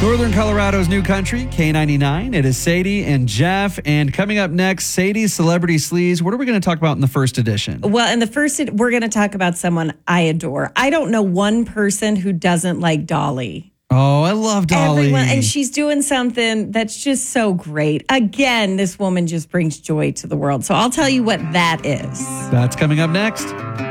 Northern Colorado's new country, K99. It is Sadie and Jeff. And coming up next, Sadie's Celebrity Sleaze. What are we going to talk about in the first edition? Well, in the first, we're going to talk about someone I adore. I don't know one person who doesn't like Dolly. Oh, I love Dolly. Everyone, and she's doing something that's just so great. Again, this woman just brings joy to the world. So I'll tell you what that is. That's coming up next.